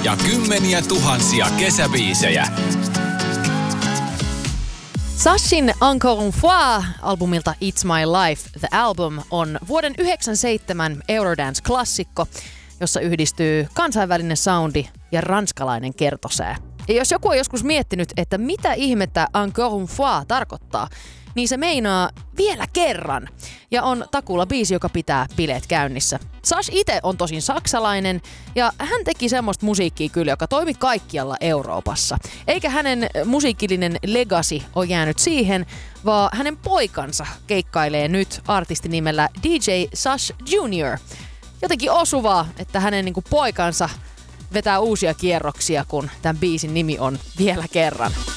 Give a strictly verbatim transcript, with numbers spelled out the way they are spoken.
ja kymmeniä tuhansia kesäbiisejä. Sashin Encore une fois -albumilta It's My Life, The Album on vuoden yhdeksänkymmentäseitsemän Eurodance-klassikko, jossa yhdistyy kansainvälinen soundi ja ranskalainen kertosää. Ja jos joku on joskus miettinyt, että mitä ihmettä Encore une fois tarkoittaa, niin se meinaa vielä kerran ja on takuulla biisi, joka pitää bileet käynnissä. Sash itse on tosin saksalainen ja hän teki semmoista musiikkia kyllä, joka toimi kaikkialla Euroopassa. Eikä hänen musiikillinen legacy ole jäänyt siihen, vaan hänen poikansa keikkailee nyt artistinimellä D J Sash junior Jotenkin osuvaa, että hänen niinku poikansa vetää uusia kierroksia, kun tämän biisin nimi on vielä kerran.